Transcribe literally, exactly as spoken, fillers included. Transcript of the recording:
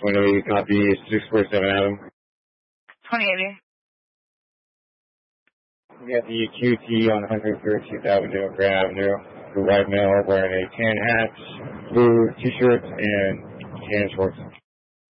twenty eighty copy, six forty-seven Adam. twenty eighty. We got the Q T on one thirteenth Avenue, Grand Avenue. The white male wearing a tan hat, blue t-shirt, and tan shorts.